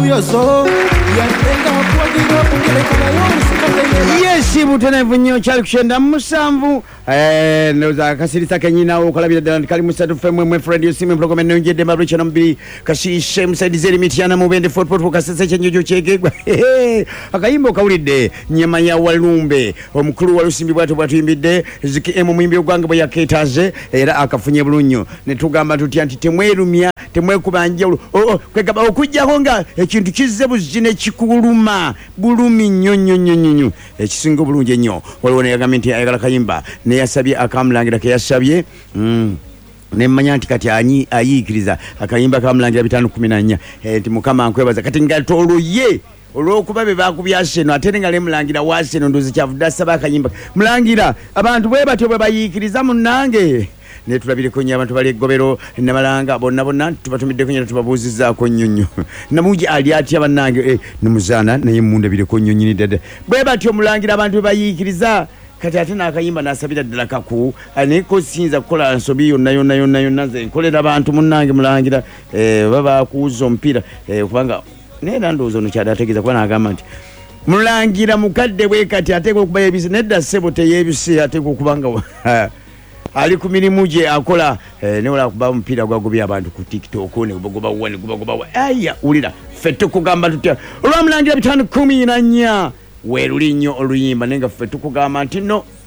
Yes, butenevu nnyo kyali kushenda musanvu noza kasirisa kenyina okolabira ddala kali musatu fm friend yosime program nonjede mabricha nombiri kashishe musaidize limitiana mubende football kasese chenjojo chegegwa akayimbo kawulidde nyama ya walumbe omukulu wa lusimbi bwatu imbidde ziki mumwimbi ogwange bwe yaketaze era akafunye bulunyo ne tugamba tuti anti temwerumya temwekubanjawulo kwegaba okujjako nga ekintu kizze buzine kikuluma bulumi nnyo ekisinga bulungi ennyo waliwo ne yagamba nti ayagala kayimba ne yasabye akamulangira ke yasabye nemmanya nti kati ayiikiriza akayimba kamulangira 514 nti mukama nkwebaza kati nga toluye olwokuba be bakubyaseno ate nga lemulangira waseno ndozi kyavudde asaba akayimba mulangira abantu bwe batyo bwe bayiikiriza munnange ne tulabireko nnyo abantu bali eggobero namalanga bonna tubatumiddeko nnyo tubabuuzizzaako nnyo namugi ali atya bannange nemuzaana naye mundabireko nnyo nnyini ddadda bwe batyo mulangira abantu be bayiikiriza kati ate n'akayimba n'asabira ddala kaku aneko siyinza kukola nsobi yonna nze nkolera abantu munnange mulangira baba bakuuza omupiira kubanga neera ndowooza ono kyadategeeza kuba n'agamba nti mulangira mukadde bwe kati ateekwa okuba yebise nedda ssebo teyeebise ateekwa okubanga ali ku mirimu gye akola newola kuba omupiira gwagobya abantu ku tiktok negubagobawa aya wulira ffe tukugamba tutya olwamulangira 514 weeruli nnyo oluyimba naye nga ffe tukugamba nti no